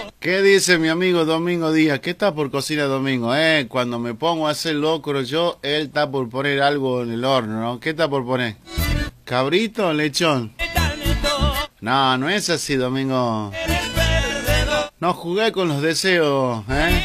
¿Qué dice mi amigo Domingo Díaz? ¿Qué está por cocinar Domingo? Cuando me pongo a hacer locro yo, él está por poner algo en el horno, ¿no? ¿Qué está por poner? ¿Cabrito o lechón? No, no es así, Domingo. No jugué con los deseos, ¿eh?